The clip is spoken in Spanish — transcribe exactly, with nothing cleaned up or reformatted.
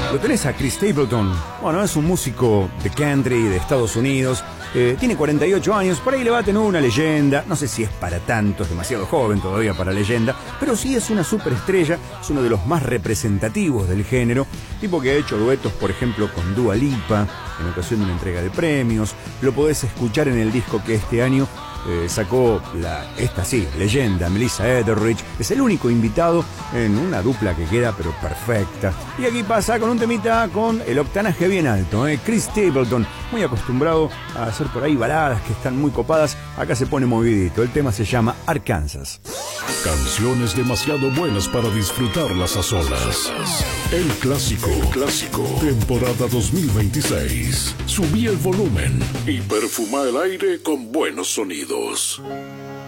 Lo tenés a Chris Stapleton. Bueno, es un músico de country de Estados Unidos. Eh, tiene cuarenta y ocho años. Por ahí le va a tener una leyenda. No sé si es para tanto, es demasiado joven todavía para leyenda. Pero sí es una superestrella. Es uno de los más representativos del género. Tipo que ha hecho duetos, por ejemplo, con Dua Lipa en ocasión de una entrega de premios. Lo podés escuchar en el disco que este año Eh, sacó la, esta sí, leyenda, Melissa Etheridge. Es el único invitado en una dupla que queda pero perfecta. Y aquí pasa con un temita con el octanaje bien alto, ¿eh? Chris Stapleton, muy acostumbrado a hacer por ahí baladas que están muy copadas. Acá se pone movidito. El tema se llama Arkansas. Canciones demasiado buenas para disfrutarlas a solas. El clásico, el clásico, temporada dos mil veintiséis. Subí el volumen y perfuma el aire con buenos sonidos.